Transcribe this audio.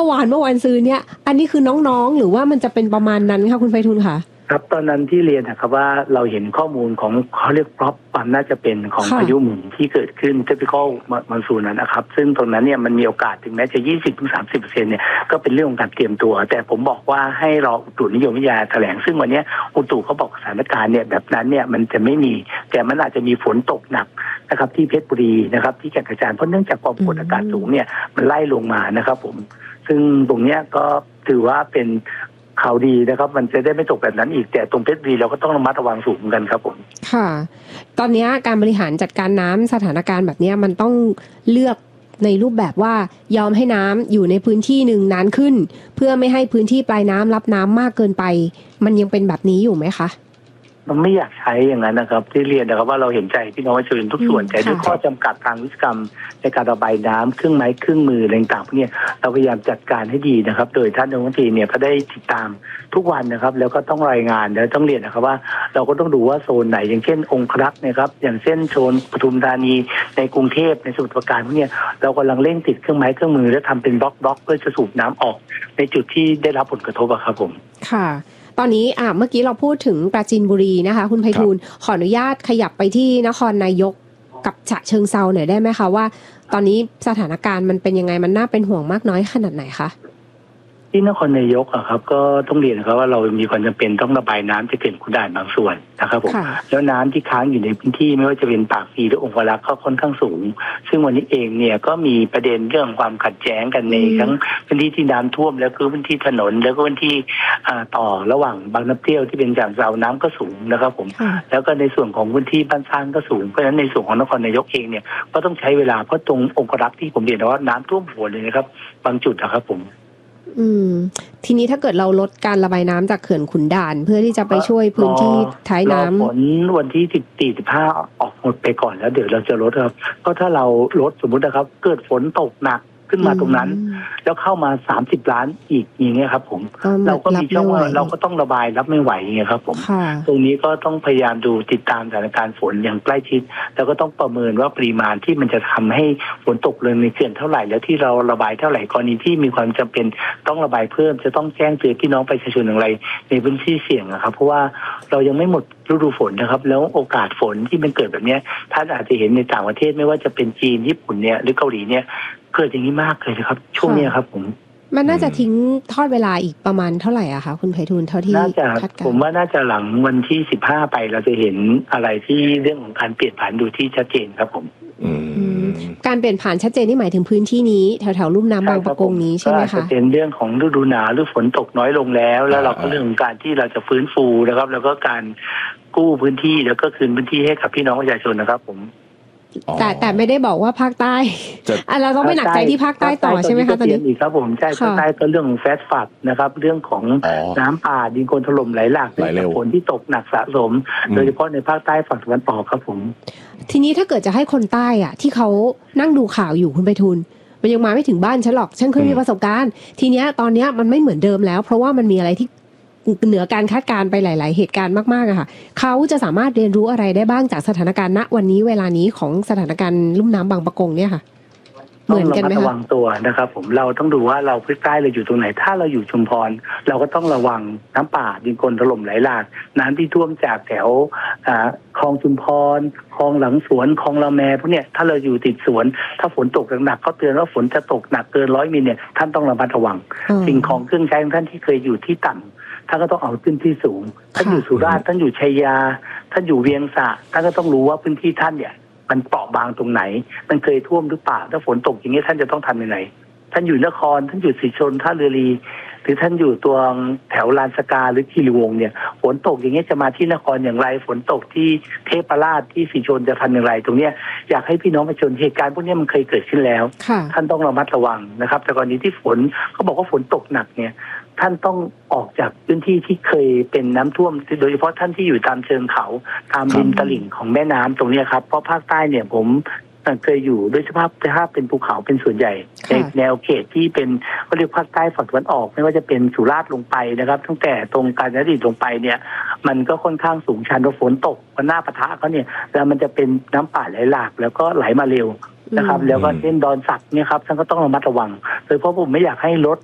เมื่อวานซื้อเนี่ยอันนี้คือน้องๆหรือว่ามันจะเป็นประมาณนั้นคะคุณไพฑูรย์คะครับตอนนั้นที่เรียนนะครับว่าเราเห็นข้อมูลของเขาเรียกพร็อพความน่าจะเป็นของพายุหมุนที่เกิดขึ้น typical มอนซูนนะครับซึ่งตรงนั้นเนี่ยมันมีโอกาสถึงแม้จะ 20-30% เนี่ยก็เป็นเรื่องของการเตรียมตัวแต่ผมบอกว่าให้รออุตุนิยมวิทยาแถลงซึ่งวันนี้อุตุเขาบอกสถานการณ์เนี่ยแบบนั้นเนี่ยมันจะไม่มีแต่มันอาจจะมีฝนตกหนักนะครับที่เพชรบุรีนะครับที่แก่งกระจานเพราะเนื่องจากความกดอากาศสูงเนี่ยมันไล่ลงมานะครับผมซึ่งตรงนี้ก็ถือว่าเป็นข่าวดีนะครับมันจะได้ไม่ตกแบบนั้นอีกแต่ตรงเพชรบุรีเราก็ต้องระมัดระวังสูงกันครับผมค่ะตอนนี้การบริหารจัดการน้ำสถานการณ์แบบนี้มันต้องเลือกในรูปแบบว่ายอมให้น้ำอยู่ในพื้นที่หนึ่งนานขึ้นเพื่อไม่ให้พื้นที่ปลายน้ำรับน้ำมากเกินไปมันยังเป็นแบบนี้อยู่ไหมคะมันไม่อยากใช้อย่างนั้นนะครับที่เรียนนะครับว่าเราเห็นใจพี่น้องประชาชนทุกส่วนแต่ด้วยข้อจำกัดทางวิศวกรรมในการระบายน้ำเครื่องไม้เครื่องมืออะไรต่างๆพวกนี้เราพยายามจัดการให้ดีนะครับโดยท่านรัฐมนตรีเนี่ยก็ได้ติดตามทุกวันนะครับแล้วก็ต้องรายงานแล้วต้องเรียนนะครับว่าเราก็ต้องดูว่าโซนไหนอย่างเช่นองครักษ์นะครับอย่างเช่นโซนปทุมธานีในกรุงเทพในสมุทรปราการพวกนี้เรากำลังเร่งติดเครื่องไม้เครื่องมือและทำเป็นบล็อกเพื่อจะสูบน้ำออกในจุดที่ได้รับผลกระทบครับผมค่ะตอนนี้เมื่อกี้เราพูดถึงปราจีนบุรีนะคะคุณไพฑูรย์ขออนุญาตขยับไปที่นครนายกกับฉะเชิงเทราหน่อยได้ไหมคะว่าตอนนี้สถานการณ์มันเป็นยังไงมันน่าเป็นห่วงมากน้อยขนาดไหนคะที่นครนายกครับก็ต้องเรียนนะครับว่าเรามีความจำเป็นต้องระบายน้ำจากเขื่อนขุนด่านบางส่วนนะครับผมแล้วน้ำที่ค้างอยู่ในพื้นที่ไม่ว่าจะเป็นปากพลีหรือองครักษ์ก็ค่อนข้างสูงซึ่งวันนี้เองเนี่ยก็มีประเด็นเรื่องความขัดแย้งกันในทั้งพื้นที่ที่น้ำท่วมแล้วก็พื้นที่ถนนแล้วก็พื้นที่ต่อระหว่างบางน้ำเปรี้ยวที่เป็นจากเสาน้ำก็สูงนะครับผมแล้วก็ในส่วนของพื้นที่บ้านสร้างก็สูงเพราะฉะนั้นในส่วนของนครนายกเองเนี่ยก็ต้องใช้เวลาเพราะตรงองครักษ์ที่ผมเรียนว่าน้ำท่วมหัวเลยนะครับบางจุดนะครับผมทีนี้ถ้าเกิดเราลดการระบายน้ำจากเขื่อนขุนด่านเพื่อที่จะไปช่วยพื้นที่ท้ายน้ำฝนวันที่14-15ออกหมดไปก่อนแล้วเดี๋ยวเราจะลดครับก็ถ้าเราลดสมมุตินะครับเกิดฝนตกหนักขึ้นมาตรงนั้นแล้วเข้ามา30ล้านอีกอย่างเงี้ยครับผมเราก็มีช่องว่าเราก็ต้องระบายรับไม่ไหวอย่างเงี้ยครับผมตรงนี้ก็ต้องพยายามดูติดตามสถานการณ์ฝนอย่างใกล้ชิดแล้วก็ต้องประเมินว่าปริมาณที่มันจะทำให้ฝนตกลงในเขื่อนเท่าไหร่แล้วที่เราระบายเท่าไหร่กรณีที่มีความจำเป็นต้องระบายเพิ่มจะต้องแจ้งเตือนพี่น้องประชาชนอย่างไรในพื้นที่เสี่ยงนะครับเพราะว่าเรายังไม่หมดฤดูฝนนะครับแล้วโอกาสฝนที่มันเกิดแบบนี้ท่านอาจจะเห็นในต่างประเทศไม่ว่าจะเป็นจีนญี่ปุ่นเนี่ยหรือเกาหลีเนี่ยเกิดอย่างนี้มากเลยนะครับช่วงนี้ครับผมมันน่าจะทิ้งทอดเวลาอีกประมาณเท่าไหร่อะคะคุณไพฑูรย์เท่าที่คาดการณ์ผมว่าน่าจะหลังวันที่15ไปเราจะเห็นอะไรที่เรื่องของการเปลี่ยนผ่านดูที่ชัดเจนครับผมการเปลี่ยนผ่านชัดเจนนี่หมายถึงพื้นที่นี้แถวๆลุ่มน้ำบางปะกงนี้ใช่ไหมคะจะเป็นเรื่องของฤดูหนาวหรือฝนตกน้อยลงแล้วเราก็เรื่องของการที่เราจะฟื้นฟูนะครับแล้วก็การกู้พื้นที่แล้วก็คืนพื้นที่ให้กับพี่น้องประชาชนนะครับผมแต่ไม่ได้บอกว่าภาคใต้เราต้องไปหนักใจที่ภาคใต้ต่อใช่ไหมคะตอนนี้ครับผมใช่ภาคใต้ก็เรื่องของแฟสฟัดนะครับเรื่องของน้ำป่าดินโคลนถล่มไหลหลากจากฝนที่ตกหนักสะสมโดยเฉพาะในภาคใต้ฝั่งตะวันออกครับผมทีนี้ถ้าเกิดจะให้คนใต้อ่ะที่เขานั่งดูข่าวอยู่คุณไพฑูรย์มันยังมาไม่ถึงบ้านฉันหรอกฉันเคยมีประสบการณ์ทีเนี้ยตอนเนี้ยมันไม่เหมือนเดิมแล้วเพราะว่ามันมีอะไรที่เหนือการคาดการณ์ไปหลายๆเหตุการณ์มากๆอะค่ะเขาจะสามารถเรียนรู้อะไรได้บ้างจากสถานการณ์ณวันนี้เวลานี้ของสถานการณ์ลุ่มน้ำบางปะกงเนี่ยค่ะเหมือนกันไหมคะต้องระวังตัวนะครับผมเราต้องดูว่าเราพื้นใต้เราอยู่ตรงไหนถ้าเราอยู่ชุมพรเราก็ต้องระวังน้ำป่าดินโคลนถล่มไหลหลากน้ำที่ท่วมจากแถวคลองชุมพรคลองหลังสวนคลองละแมพวกเนี้ยถ้าเราอยู่ติดสวนถ้าฝนตกหนักๆก็เตือนว่าฝนจะตกหนักเกิน100 มิลเนี่ยท่านต้องระมัดระวังสิ่งของเครื่องใช้ของท่านที่เคยอยู่ที่ต่ำท่านก็ต้องเอาขึ้นที่สูงท่านอยู่สุราษฎร์ท่านอยู่ชัยยาท่านอยู่เวียงสะท่านก็ต้องรู้ว่าพื้นที่ท่านเนี่ยมันเปราะบางตรงไหนมันเคยท่วมหรือเปล่าถ้าฝนตกอย่างนี้ท่านจะต้องทำยังไงท่านอยู่นครท่านอยู่ศรีชนท่าเรือรีหรือท่านอยู่ตัวแถวลานสกาหรือคีรีวงศ์เนี่ยฝนตกอย่างนี้จะมาที่นครอย่างไรฝนตกที่เทพราชที่ศรีชนจะทำอย่างไรตรงเนี้ยอยากให้พี่น้องประชาชนเหตุการณ์พวกนี้มันเคยเกิดขึ้นแล้วท่านต้องระมัดระวังนะครับแต่กรณีที่ฝนเขาบอกว่าฝนตกหนักเนี่ยท่านต้องออกจากพื้นที่ที่เคยเป็นน้ำท่วมโดยเฉพาะท่านที่อยู่ตามเชิงเขาตามริมตลิ่งของแม่น้ำตรงนี้ครับเพราะภาคใต้เนี่ยผมเคยอยู่ด้วยสภาพเป็นภูเขาเป็นส่วนใหญ่ในแนวเขตที่เป็นเขาเรียกภาคใต้ฝั่งตะวันออกไม่ว่าจะเป็นสุราษฎร์ลงไปนะครับตั้งแต่ตรงกาญจนบุรีลงไปเนี่ยมันก็ค่อนข้างสูงชันพอฝนตกวันหน้าปะทะเขาเนี่ยแล้วมันจะเป็นน้ำป่าไหลหลากแล้วก็ไหลมาเร็วนะครับแล้วก็เช่นดอนสักเนี่ยครับท่านก็ต้องระมัดระวังโดยเพราะผมไม่อยากให้รถ